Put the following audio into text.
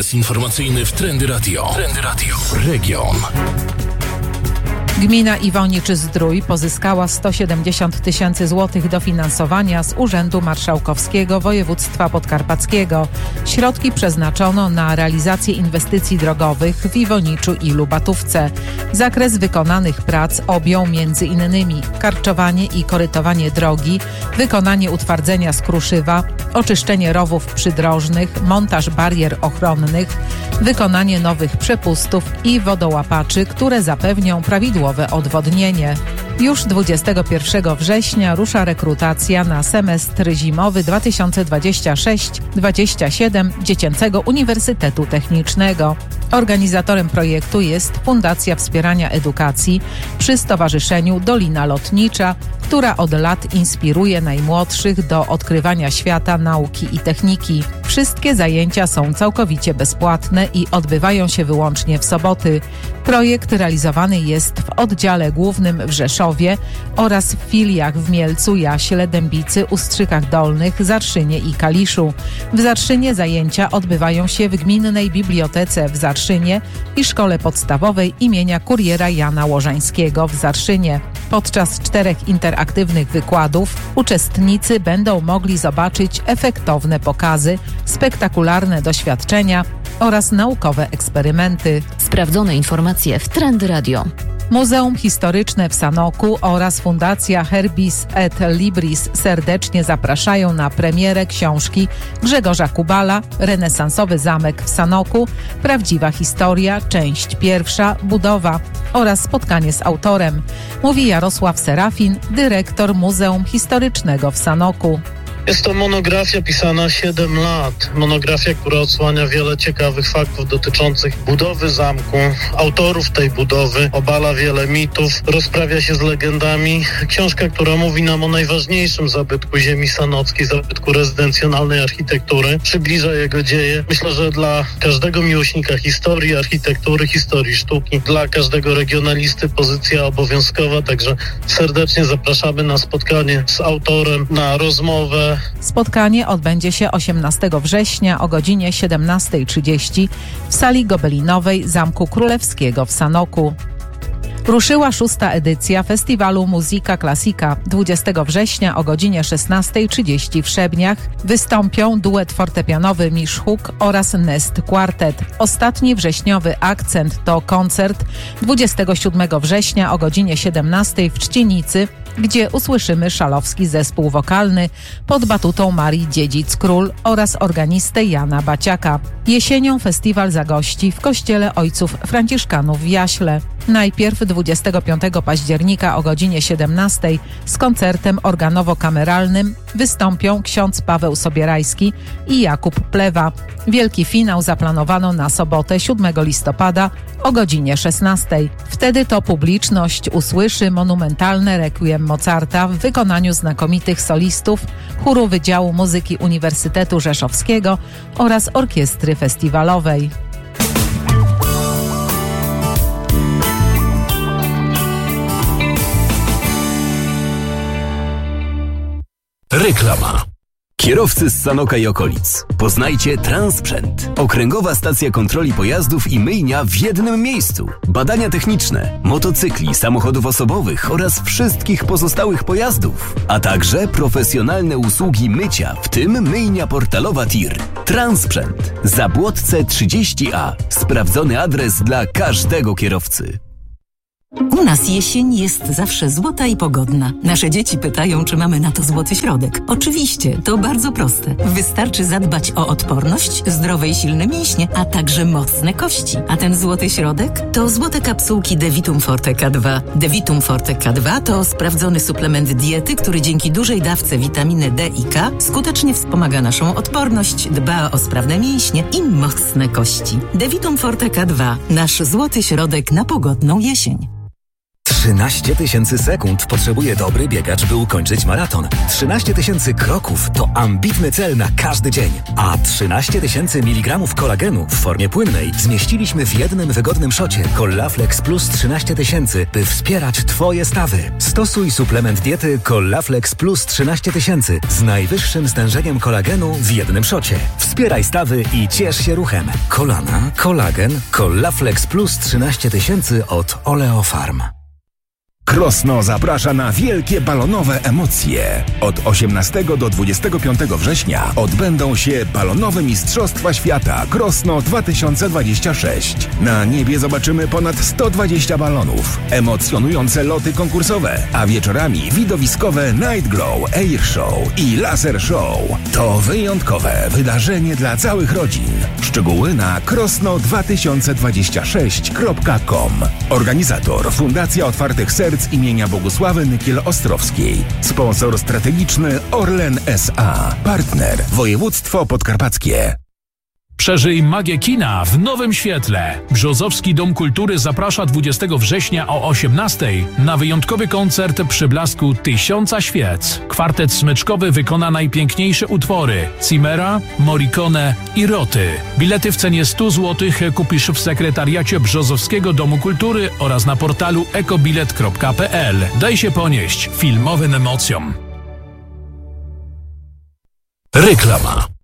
Ekspres informacyjny w Trendy Radio. Trendy Radio. Region. Gmina Iwonicz-Zdrój pozyskała 170 000 złotych dofinansowania z Urzędu Marszałkowskiego Województwa Podkarpackiego. Środki przeznaczono na realizację inwestycji drogowych w Iwoniczu i Lubatówce. Zakres wykonanych prac objął m.in. karczowanie i korytowanie drogi, wykonanie utwardzenia z kruszywa, oczyszczenie rowów przydrożnych, montaż barier ochronnych, wykonanie nowych przepustów i wodołapaczy, które zapewnią prawidłowe odwodnienie. Już 21 września rusza rekrutacja na semestr zimowy 2026-27 Dziecięcego Uniwersytetu Technicznego. Organizatorem projektu jest Fundacja Wspierania Edukacji przy Stowarzyszeniu Dolina Lotnicza, która od lat inspiruje najmłodszych do odkrywania świata nauki i techniki. Wszystkie zajęcia są całkowicie bezpłatne i odbywają się wyłącznie w soboty. Projekt realizowany jest w oddziale głównym w Rzeszowie oraz w filiach w Mielcu, Jaśle, Dębicy, Ustrzykach Dolnych, Zarszynie i Kaliszu. W Zarszynie zajęcia odbywają się w Gminnej Bibliotece w Zarszynie i Szkole Podstawowej imienia Kuriera Jana Łożańskiego w Zarszynie. Podczas 4 interaktywnych wykładów uczestnicy będą mogli zobaczyć efektowne pokazy, spektakularne doświadczenia oraz naukowe eksperymenty. Sprawdzone informacje w Trendy Radio. Muzeum Historyczne w Sanoku oraz Fundacja Herbis et Libris serdecznie zapraszają na premierę książki Grzegorza Kubala Renesansowy zamek w Sanoku, prawdziwa historia, część 1, budowa oraz spotkanie z autorem, mówi Jarosław Serafin, dyrektor Muzeum Historycznego w Sanoku. Jest to monografia pisana 7 lat. Monografia, która odsłania wiele ciekawych faktów dotyczących budowy zamku, autorów tej budowy, obala wiele mitów, rozprawia się z legendami. Książka, która mówi nam o najważniejszym zabytku ziemi sanockiej, zabytku rezydencjonalnej architektury, przybliża jego dzieje. Myślę, że dla każdego miłośnika historii, architektury, historii sztuki, dla każdego regionalisty pozycja obowiązkowa, także serdecznie zapraszamy na spotkanie z autorem, na rozmowę. Spotkanie odbędzie się 18 września o godzinie 17:30 w sali gobelinowej Zamku Królewskiego w Sanoku. Ruszyła 6. edycja festiwalu Muzyka Klasika. 20 września o godzinie 16:30 w Szebniach wystąpią duet fortepianowy Misz Huk oraz Nest Quartet. Ostatni wrześniowy akcent to koncert 27 września o godzinie 17:00 w Czcienicy, gdzie usłyszymy szalowski zespół wokalny pod batutą Marii Dziedzic-Król oraz organistę Jana Baciaka. Jesienią festiwal zagości w Kościele Ojców Franciszkanów w Jaśle. Najpierw 25 października o godzinie 17:00 z koncertem organowo-kameralnym wystąpią ksiądz Paweł Sobierajski i Jakub Plewa. Wielki finał zaplanowano na sobotę 7 listopada o godzinie 16:00. Wtedy to publiczność usłyszy monumentalne requiem Mozarta w wykonaniu znakomitych solistów chóru Wydziału Muzyki Uniwersytetu Rzeszowskiego oraz orkiestry festiwalowej. Reklama. Kierowcy z Sanoka i okolic. Poznajcie Transprzęt. Okręgowa stacja kontroli pojazdów i myjnia w jednym miejscu. Badania techniczne, motocykli, samochodów osobowych oraz wszystkich pozostałych pojazdów. A także profesjonalne usługi mycia, w tym myjnia portalowa TIR. Transprzęt. Zabłotce 30A. Sprawdzony adres dla każdego kierowcy. U nas jesień jest zawsze złota i pogodna. Nasze dzieci pytają, czy mamy na to złoty środek. Oczywiście, to bardzo proste. Wystarczy zadbać o odporność, zdrowe i silne mięśnie, a także mocne kości. A ten złoty środek to złote kapsułki Devitum Forte K2. Devitum Forte K2 to sprawdzony suplement diety, który dzięki dużej dawce witaminy D i K skutecznie wspomaga naszą odporność, dba o sprawne mięśnie i mocne kości. Devitum Forte K2. Nasz złoty środek na pogodną jesień. 13 000 sekund potrzebuje dobry biegacz, by ukończyć maraton. 13 000 kroków to ambitny cel na każdy dzień. A 13 000 mg kolagenu w formie płynnej zmieściliśmy w jednym wygodnym szocie Collaflex Plus 13 000, by wspierać Twoje stawy. Stosuj suplement diety Collaflex Plus 13 000 z najwyższym stężeniem kolagenu w jednym szocie. Wspieraj stawy i ciesz się ruchem. Kolana, kolagen, Collaflex Plus 13 000 od Oleofarm. Krosno zaprasza na wielkie balonowe emocje. Od 18 do 25 września odbędą się balonowe Mistrzostwa Świata Krosno 2026. Na niebie zobaczymy ponad 120 balonów, emocjonujące loty konkursowe, a wieczorami widowiskowe Night Glow, Air Show i Laser Show. To wyjątkowe wydarzenie dla całych rodzin. Szczegóły na krosno2026.com. Organizator Fundacja Otwartych Serc imienia Bogusławy Nykiel-Ostrowskiej. Sponsor strategiczny Orlen S.A. Partner Województwo Podkarpackie. Przeżyj magię kina w nowym świetle. Brzozowski Dom Kultury zaprasza 20 września o 18:00 na wyjątkowy koncert przy blasku 1000 świec. Kwartet smyczkowy wykona najpiękniejsze utwory Zimmera, Morricone i Roty. Bilety w cenie 100 zł kupisz w sekretariacie Brzozowskiego Domu Kultury oraz na portalu ekobilet.pl. Daj się ponieść filmowym emocjom. Reklama.